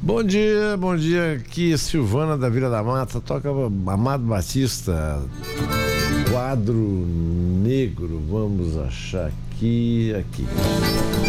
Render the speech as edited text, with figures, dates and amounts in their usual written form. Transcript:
Bom dia, aqui Silvana da Vila da Mata, toca Amado Batista, Quadro Negro, vamos achar aqui.